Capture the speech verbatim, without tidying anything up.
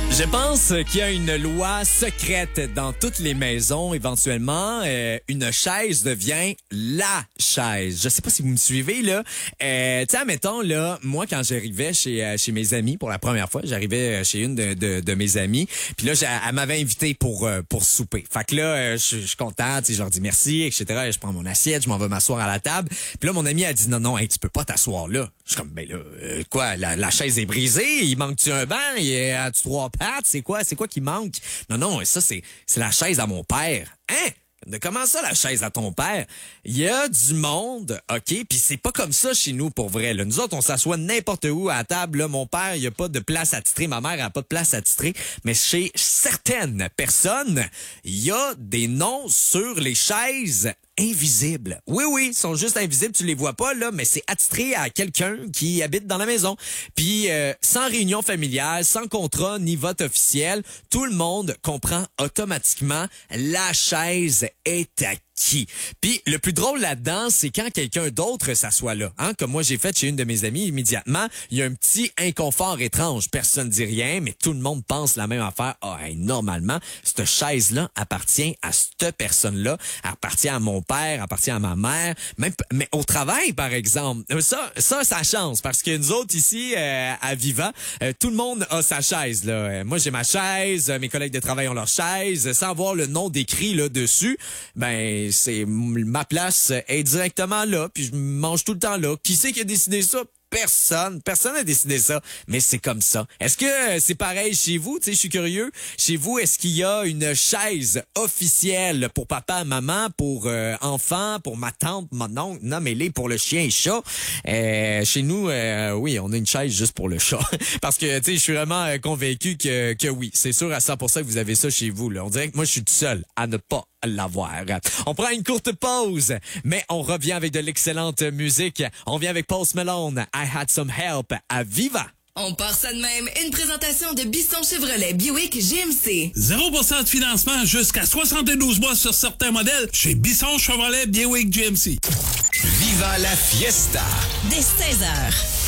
Je pense qu'il y a une loi secrète dans toutes les maisons. Éventuellement, euh, une chaise devient la chaise. Je sais pas si vous me suivez, là. Euh, tu sais, admettons, là, moi, quand j'arrivais chez euh, chez mes amis pour la première fois, j'arrivais chez une de, de, de mes amies, puis là, elle m'avait invité pour euh, pour souper. Fait que là, euh, je suis content, tu sais, je leur dis merci, et cetera. Je prends mon assiette, je m'en vais m'asseoir à la table. Puis là, mon ami a dit non, non, hey, tu peux pas t'asseoir là. Je suis comme, ben là, euh, quoi, la, la chaise est brisée, il manque-tu un banc, il a-tu trois pattes, c'est quoi, c'est quoi qui manque? Non, non, ça, c'est, c'est la chaise à mon père. Hein? De comment ça, la chaise à ton père? Il y a du monde, OK? Puis c'est pas comme ça chez nous, pour vrai. Là. Nous autres, on s'assoit n'importe où à la table. Là. Mon père, il y a pas de place à titrer. Ma mère a pas de place à titrer. Mais chez certaines personnes, il y a des noms sur les chaises invisibles. Oui, oui, ils sont juste invisibles, tu les vois pas, là, mais c'est attitré à quelqu'un qui habite dans la maison. Puis, euh, sans réunion familiale, sans contrat ni vote officiel, tout le monde comprend automatiquement la chaise est acquise. Qui. Puis le plus drôle là-dedans, c'est quand quelqu'un d'autre s'assoit là. Hein? Comme moi, j'ai fait chez une de mes amies, immédiatement, il y a un petit inconfort étrange. Personne dit rien, mais tout le monde pense la même affaire. Ah, hey, normalement, cette chaise-là appartient à cette personne-là, elle appartient à mon père, appartient à ma mère, même mais au travail, par exemple. Ça, ça, ça chance, parce que nous autres ici, euh, à Viva, euh, tout le monde a sa chaise. Là. Euh, moi, j'ai ma chaise, mes collègues de travail ont leur chaise, sans voir le nom décrit là dessus. Ben c'est ma place est directement là, puis je mange tout le temps là. Qui c'est qui a décidé ça? Personne. Personne n'a décidé ça. Mais c'est comme ça. Est-ce que c'est pareil chez vous? Tu sais, je suis curieux. Chez vous, est-ce qu'il y a une chaise officielle pour papa, maman, pour euh, enfants, pour ma tante, mon oncle? Non, mais les pour le chien et chat. Euh, chez nous, euh, oui, on a une chaise juste pour le chat. Parce que, tu sais, je suis vraiment euh, convaincu que, que oui. C'est sûr à cent pour cent que vous avez ça chez vous. Là. On dirait que moi, je suis tout seul à ne pas l'avoir. On prend une courte pause, mais on revient avec de l'excellente musique. On vient avec Post Malone, I Had Some Help à Viva. On part ça de même. Une présentation de Bisson Chevrolet Buick G M C. zéro pour cent de financement jusqu'à soixante-douze mois sur certains modèles chez Bisson Chevrolet Buick G M C. Viva la fiesta! Dès seize heures.